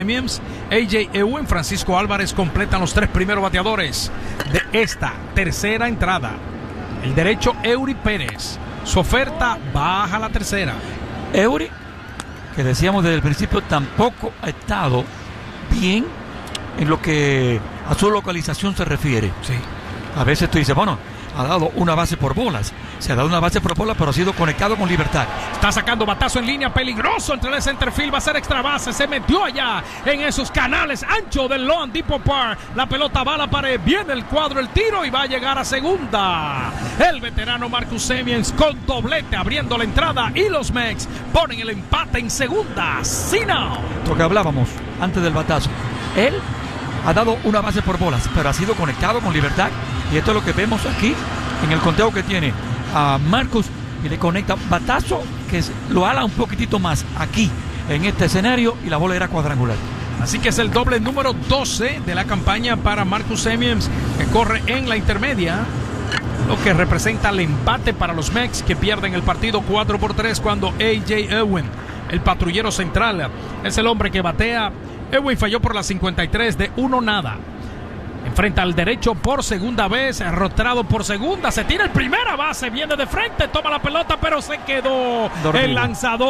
AJ Ewing, Francisco Álvarez completan los tres primeros bateadores de esta tercera entrada. El derecho, Eury Pérez. Su oferta baja a la tercera. Eury, que decíamos desde el principio, tampoco ha estado bien en lo que a su localización se refiere. Sí. A veces tú dices, bueno, ha dado una base por bolas. Se ha dado una base por bolas, pero ha sido conectado con libertad. Está sacando batazo en línea, peligroso entre el centerfield. Va a ser extra base. Se metió allá en esos canales anchos del Loan Depot Park. La pelota va a la pared. Viene el cuadro, el tiro y va a llegar a segunda. El veterano Marcus Semien con doblete abriendo la entrada. Y los Mex ponen el empate en segunda. Sin out. Lo que hablábamos antes del batazo. Él ha dado una base por bolas, pero ha sido conectado con libertad. Y esto es lo que vemos aquí en el conteo que tiene a Marcus, y le conecta batazo que lo ala un poquitito más aquí en este escenario, y la bola era cuadrangular. Así que es el doble número 12 de la campaña para Marcus Semien, que corre en la intermedia, lo que representa el empate para los Mex, que pierden el partido 4-3 cuando AJ Ewing, el patrullero central, es el hombre que batea. Ewing falló por la 53 de 1-0. Enfrenta al derecho por segunda vez, rostrado por segunda, se tira el primera base, viene de frente, toma la pelota, pero se quedó dormido. El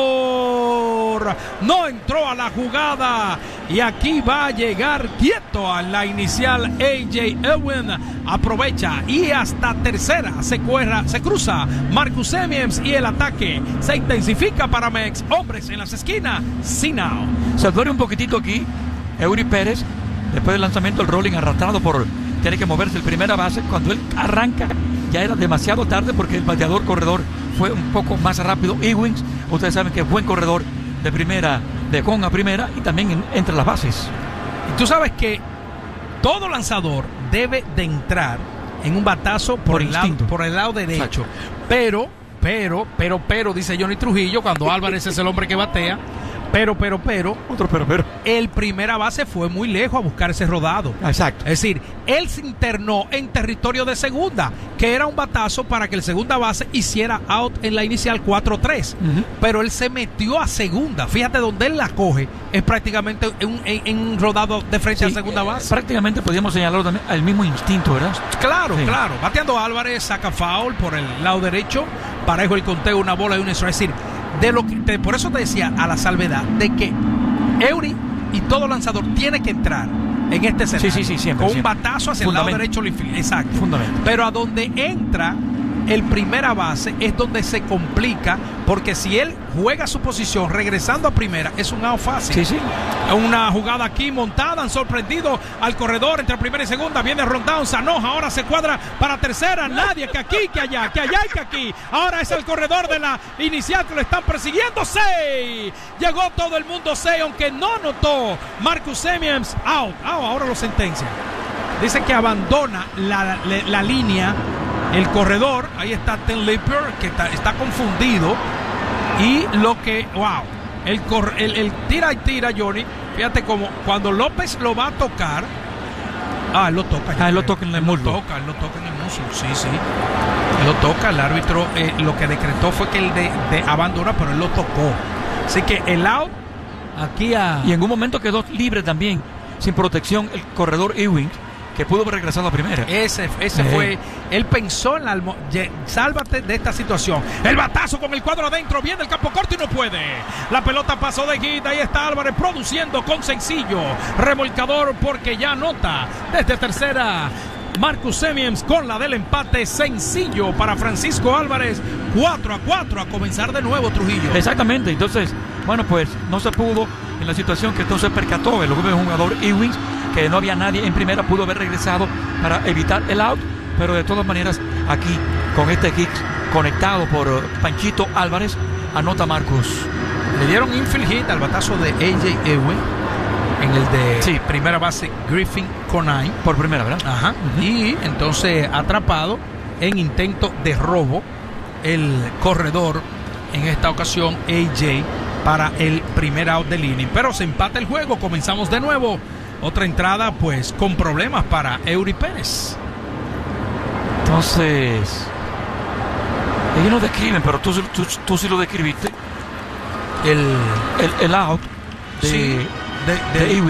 lanzador no entró a la jugada y aquí va a llegar quieto a la inicial. AJ Ewing aprovecha y hasta tercera se cruza Marcus Semien y el ataque se intensifica para Mex. Hombres en las esquinas, sin out. Se duele un poquitito aquí Eury Pérez. Después del lanzamiento, el rolling arrastrado por... Tiene que moverse el primera base. Cuando él arranca, ya era demasiado tarde porque el bateador corredor fue un poco más rápido. Ewing, ustedes saben que es buen corredor de primera, de con a primera y también entre las bases. Y tú sabes que todo lanzador debe de entrar en un batazo por el lado derecho. Exacto. Pero, dice Johnny Trujillo, cuando Álvarez es el hombre que batea. Pero. El primera base fue muy lejos a buscar ese rodado. Exacto. Es decir, él se internó en territorio de segunda, que era un batazo para que el segunda base hiciera out en la inicial 4-3. Pero él se metió a segunda. Fíjate donde él la coge. Es prácticamente en un rodado de frente a segunda base. Prácticamente podríamos señalarlo también al mismo instinto, ¿verdad? Claro. Bateando Álvarez, saca foul por el lado derecho. Parejo el conteo, una bola y un strike. Es decir, por eso te decía a la salvedad de que Eury y todo lanzador tiene que entrar en este escenario. Sí, siempre. Con un batazo hacia el lado derecho. Exacto. Fundamento. Pero a donde entra el primera base es donde se complica, porque si él juega su posición regresando a primera, es un out fácil. Sí. Una jugada aquí montada, han sorprendido al corredor entre primera y segunda, viene Rondón, Sanoja, ahora se cuadra para tercera, nadie, que aquí, que allá y que aquí. Ahora es el corredor de la inicial que lo están persiguiendo. 6, llegó todo el mundo 6, aunque no anotó Marcus Semien. Out, ahora lo sentencia. Dice que abandona la línea el corredor. Ahí está Tim Lipper, que está confundido. Y lo que, el tira y tira, Johnny. Fíjate como cuando López lo va a tocar. Él lo toca. Él lo toca en el muslo. Él lo toca en el muslo, sí. Él lo toca. El árbitro lo que decretó fue que él de abandona, pero él lo tocó. Así que el out aquí Y en un momento quedó libre también, sin protección, el corredor Ewing, que pudo haber regresado a primera. Ese fue. Él pensó en sálvate de esta situación. El batazo con el cuadro adentro. Viene el campo corto y no puede. La pelota pasó de hit. Ahí está Álvarez produciendo con sencillo. Remolcador porque ya anota desde tercera. Marcus Semien con la del empate. Sencillo para Francisco Álvarez. 4-4 a comenzar de nuevo, Trujillo. Exactamente. Entonces, bueno, pues no se pudo en la situación que entonces percató el jugador Ewing, que no había nadie en primera, pudo haber regresado para evitar el out, pero de todas maneras aquí con este hit conectado por Panchito Álvarez, anota Marcus. Le dieron infield hit al batazo de AJ Ewing en el de primera base Griffin Conine. Por primera, ¿verdad? Ajá. Y entonces atrapado en intento de robo el corredor, en esta ocasión AJ, para el primer out del inning. Pero se empata el juego, comenzamos de nuevo. Otra entrada, pues, con problemas para Eury Pérez. Entonces, ellos no describen, pero tú sí lo describiste. El out de de